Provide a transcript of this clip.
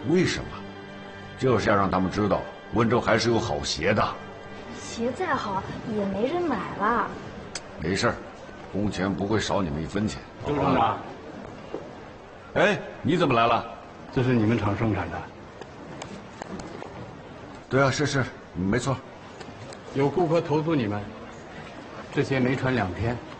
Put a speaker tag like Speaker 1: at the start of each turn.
Speaker 1: 为什么？就是要让他们知道温州还是有好鞋的。
Speaker 2: 鞋再好也没人买了。
Speaker 1: 没事儿，工钱不会少你们1分钱。
Speaker 3: 周厂长，
Speaker 1: 哎，你怎么来了？
Speaker 3: 这是你们厂生产的。
Speaker 1: 对啊，是，没错。
Speaker 3: 有顾客投诉你们，这鞋没穿2天。